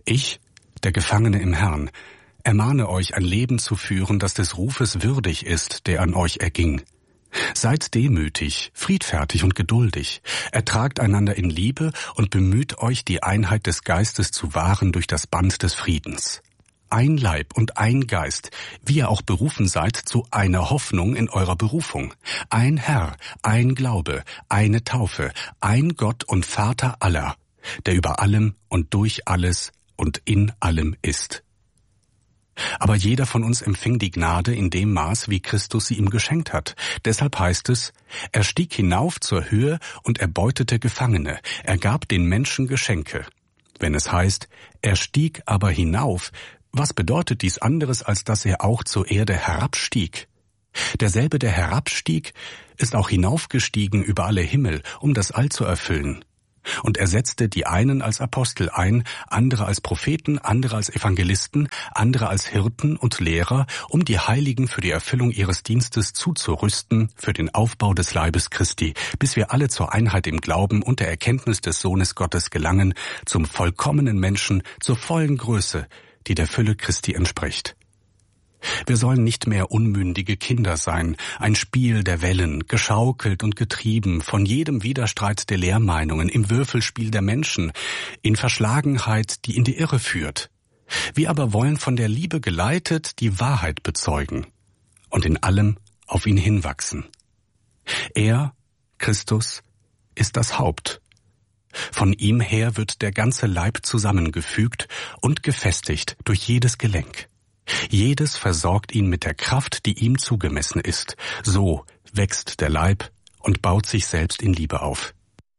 Ich, der Gefangene im Herrn, ermahne euch, ein Leben zu führen, das des Rufes würdig ist, der an euch erging. Seid demütig, friedfertig und geduldig, ertragt einander in Liebe und bemüht euch, die Einheit des Geistes zu wahren durch das Band des Friedens. Ein Leib und ein Geist, wie ihr auch berufen seid zu einer Hoffnung in eurer Berufung. Ein Herr, ein Glaube, eine Taufe, ein Gott und Vater aller, der über allem und durch alles und in allem ist. Aber jeder von uns empfing die Gnade in dem Maß, wie Christus sie ihm geschenkt hat. Deshalb heißt es, er stieg hinauf zur Höhe und erbeutete Gefangene. Er gab den Menschen Geschenke. Wenn es heißt, er stieg aber hinauf, was bedeutet dies anderes, als dass er auch zur Erde herabstieg? Derselbe, der herabstieg, ist auch hinaufgestiegen über alle Himmel, um das All zu erfüllen. Und er setzte die einen als Apostel ein, andere als Propheten, andere als Evangelisten, andere als Hirten und Lehrer, um die Heiligen für die Erfüllung ihres Dienstes zuzurüsten, für den Aufbau des Leibes Christi, bis wir alle zur Einheit im Glauben und der Erkenntnis des Sohnes Gottes gelangen, zum vollkommenen Menschen, zur vollen Größe, die der Fülle Christi entspricht. Wir sollen nicht mehr unmündige Kinder sein, ein Spiel der Wellen, geschaukelt und getrieben von jedem Widerstreit der Lehrmeinungen, im Würfelspiel der Menschen, in Verschlagenheit, die in die Irre führt. Wir aber wollen von der Liebe geleitet die Wahrheit bezeugen und in allem auf ihn hinwachsen. Er, Christus, ist das Haupt. Von ihm her wird der ganze Leib zusammengefügt und gefestigt durch jedes Gelenk. Jedes versorgt ihn mit der Kraft, die ihm zugemessen ist. So wächst der Leib und baut sich selbst in Liebe auf.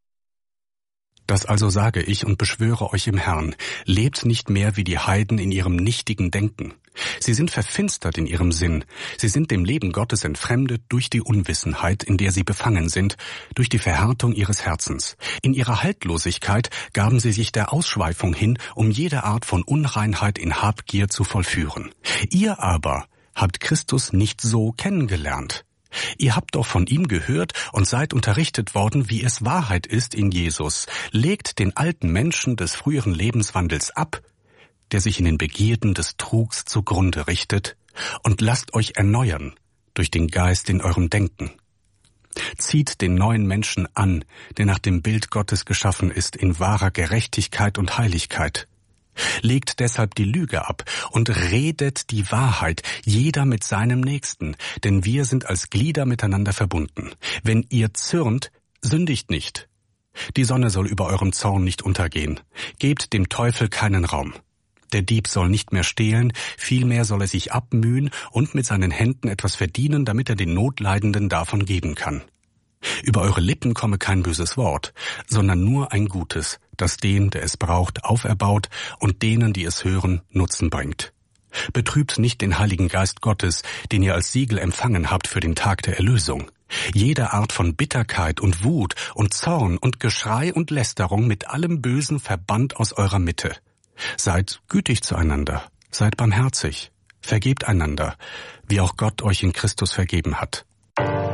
Das also sage ich und beschwöre euch im Herrn, lebt nicht mehr wie die Heiden in ihrem nichtigen Denken. Sie sind verfinstert in ihrem Sinn, sie sind dem Leben Gottes entfremdet durch die Unwissenheit, in der sie befangen sind, durch die Verhärtung ihres Herzens. In ihrer Haltlosigkeit gaben sie sich der Ausschweifung hin, um jede Art von Unreinheit in Habgier zu vollführen. Ihr aber habt Christus nicht so kennengelernt. Ihr habt doch von ihm gehört und seid unterrichtet worden, wie es Wahrheit ist in Jesus. Legt den alten Menschen des früheren Lebenswandels ab, der sich in den Begierden des Trugs zugrunde richtet, und lasst euch erneuern durch den Geist in eurem Denken. Zieht den neuen Menschen an, der nach dem Bild Gottes geschaffen ist, in wahrer Gerechtigkeit und Heiligkeit. Legt deshalb die Lüge ab und redet die Wahrheit, jeder mit seinem Nächsten, denn wir sind als Glieder miteinander verbunden. Wenn ihr zürnt, sündigt nicht. Die Sonne soll über eurem Zorn nicht untergehen. Gebt dem Teufel keinen Raum. Der Dieb soll nicht mehr stehlen, vielmehr soll er sich abmühen und mit seinen Händen etwas verdienen, damit er den Notleidenden davon geben kann. Über eure Lippen komme kein böses Wort, sondern nur ein Gutes, das den, der es braucht, auferbaut und denen, die es hören, Nutzen bringt. Betrübt nicht den Heiligen Geist Gottes, den ihr als Siegel empfangen habt für den Tag der Erlösung. Jede Art von Bitterkeit und Wut und Zorn und Geschrei und Lästerung mit allem Bösen verbannt aus eurer Mitte. Seid gütig zueinander, seid barmherzig, vergebt einander, wie auch Gott euch in Christus vergeben hat.